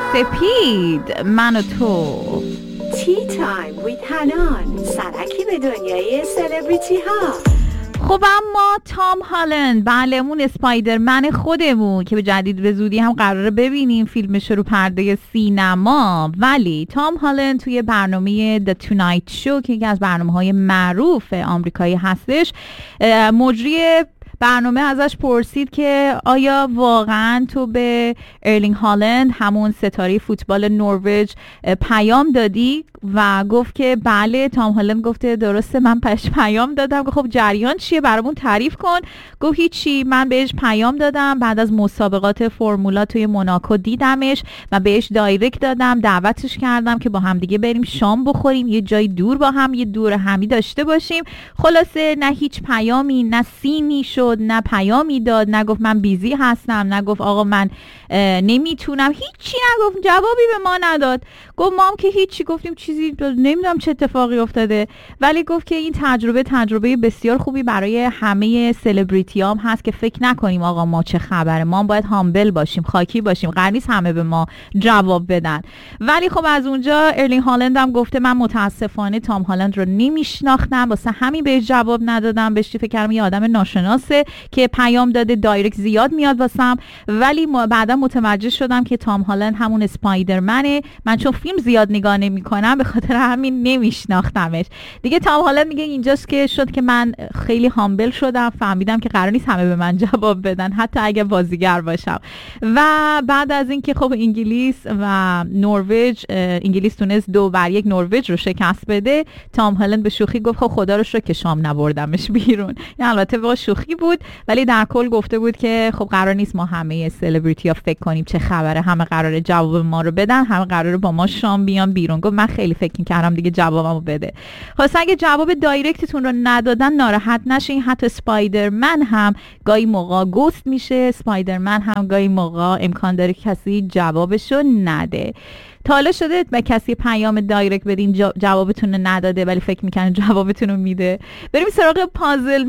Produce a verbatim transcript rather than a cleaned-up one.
سپید من و تو تی تایم ویت هنان، سرکی به دنیای سلبریتی ها. خب اما تام هالند، بله اون اسپایدرمن خودمون که به جدید به زودی هم قراره ببینیم فیلمش رو پرده سینما، ولی تام هالند توی برنامه The Tonight Show که یکی از برنامه‌های معروف آمریکایی هستش، مجری برنامه ازش پرسید که آیا واقعا تو به ارلینگ هالند همون ستاره فوتبال نروژ پیام دادی؟ و گفت که بله. تام هالند گفته درسته من پش پیام دادم. خب جریان چیه برامون تعریف کن. گفت هیچی، من بهش پیام دادم بعد از مسابقات فرمولا توی موناکو دیدمش و بهش دایرکت دادم، دعوتش کردم که با هم دیگه بریم شام بخوریم، یه جای دور با هم یه دور همی داشته باشیم. خلاصه نه هیچ پیامی، نه سیمی شد، نه پیامی داد، نه گفت من بیزی هستم، نه گفت آقا من نمیتونم، هیچی نگفت، جوابی به ما نداد. گفت ما هم که هیچی، گفتیم چیزی نمیدونم چه اتفاقی افتاده، ولی گفت که این تجربه تجربه بسیار خوبی برای همه سلبریتی هم هست که فکر نکنیم آقا ما چه خبره، ما باید هامبل باشیم، خاکی باشیم، قرار نیست همه به ما جواب بدن. ولی خب از اونجا ارلینگ هالند هم گفته من متاسفانه تام هالند رو نمیشناختم، واسه همین بهش جواب ندادم، بهش فکر کردم یه آدم ناشناسه که پیام داده، دایرکت زیاد میاد واسم، ولی بعدا متوجه شدم که تام هالند همون اسپایدرمنه، من چون فیلم زیاد نگاه نمی‌کنم به خاطر همین نمیشناختمش. دیگه تام هالند میگه اینجاست که شد که من خیلی هامبل شدم، فهمیدم که قرار نیست همه به من جواب بدن حتی اگه بازیگر باشم. و بعد از اینکه خب انگلیس و نروژ، انگلیس تونست دو بر یک نروژ رو شکست بده، تام هالند به شوخی گفت خب خدا رو شکر که شام نبردمش بیرون. این البته با شوخی بود، ولی در کل گفته بود که خب قرار نیست ما همه سلبریتی ها فکر کنیم چه خبره، همه قراره جواب ما رو بدن، همه قراره با ما شام بیان بیرون. گفت من خیلی فکر می‌کردم دیگه جوابمو بده. خلاص اگه جواب دایرکتتون رو ندادن ناراحت نشین، حتی اسپایدرمن هم گاهی موقع گوست میشه، اسپایدرمن هم گاهی موقع امکان داره کسی جوابشو نده. تا حالا شده به کسی پیام دایرکت بدین جوابتون رو نداده ولی فکر میکنه جوابتون رو میده؟ بریم سراغ پازل